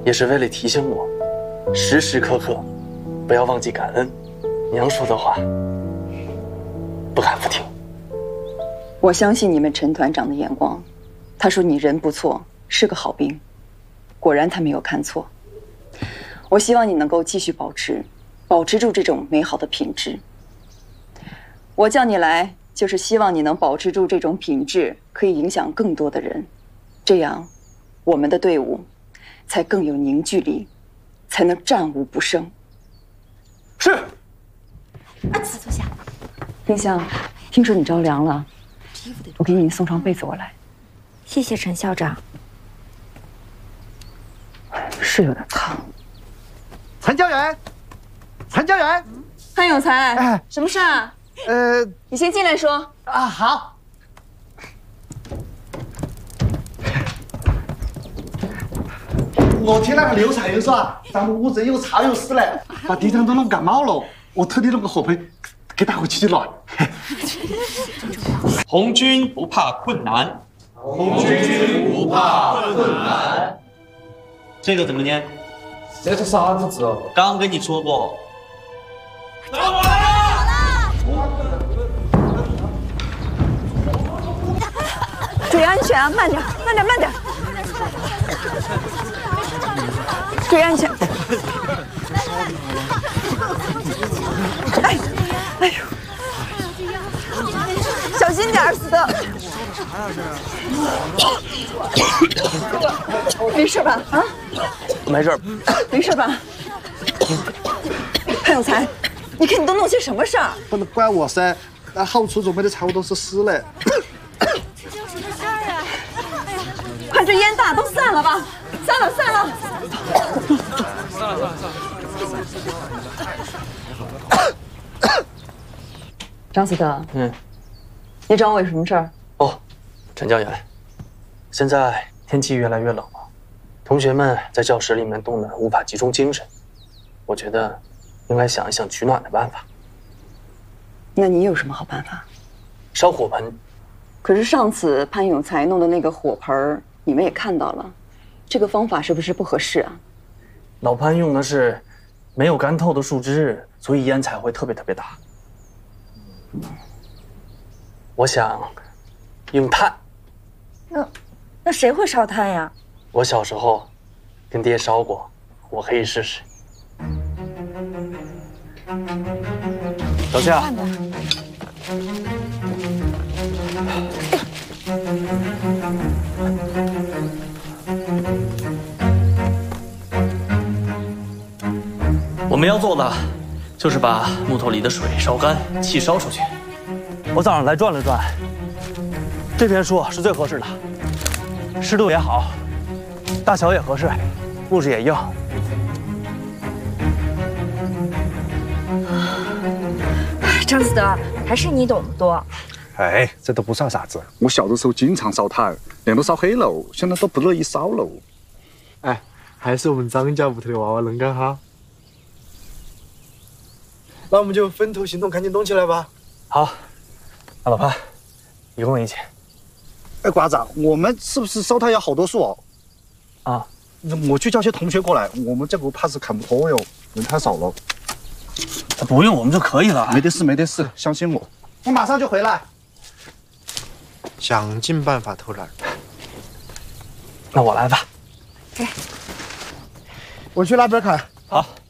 也是为了提醒我，时时刻刻不要忘记感恩。娘说的话，不敢不听。 我相信你们陈团长的眼光，他说你人不错，是个好兵，果然他没有看错。我希望你能够继续保持住这种美好的品质。我叫你来，就是希望你能保持住这种品质，可以影响更多的人，这样我们的队伍才更有凝聚力，才能战无不胜。 是。 坐下。 丁香，听说你着凉了，我给你送床被子过来。 谢谢陈校长。 是有点烫。 陈教员，陈教员， 潘有才，什么事啊？你先进来说。 啊，好。我听那个刘彩云说啊，咱们屋子又潮又湿嘞，把地毯都弄感冒了。我特地弄个火盆给大伙取暖。 红军不怕困难， 红军不怕困难。 这个怎么念？ 这是啥子字？ 刚跟你说过。 注意安全啊！慢点，慢点，慢点。注意安全。哎呦！小心点，死的。没事吧？啊？ 没事。 没事吧？潘有才，你看你都弄些什么事儿？ 不能怪我噻，那后厨准备的菜物都是湿嘞。 看这烟大，都散了吧！散了，散了。张思德，你找我有什么事儿？ 哦，陈教员，现在天气越来越冷了，同学们在教室里面冻得无法集中精神，我觉得应该想一想取暖的办法。 那你有什么好办法？ 烧火盆。 可是上次潘有才弄的那个火盆，你们也看到了，这个方法是不是不合适啊？ 老潘用的是没有干透的树枝，所以烟才会特别大。我想用炭。 那谁会烧炭呀？ 我小时候跟爹烧过，我可以试试。等下。我们要做的就是把木头里的水烧干，气烧出去。我早上来转了转，这片树是最合适的，湿度也好，大小也合适，木质也硬。 张思德，还是你懂得多。 哎，这都不算啥子。我小的时候经常烧炭，脸都烧黑了，现在都不乐意烧了。 哎，还是我们张家屋头的娃娃能干哈。那我们就分头行动，赶紧动起来吧。 好，那老潘，一共1起。 哎，瓜子，我们是不是烧炭要好多树哦？ 啊， 我去叫些同学过来，我们这个怕是砍不脱哟，人太少了。 不用，我们就可以了。 没得事，没得事，相信我，我马上就回来。 想尽办法偷懒。 那我来吧。 我去那边砍。 好。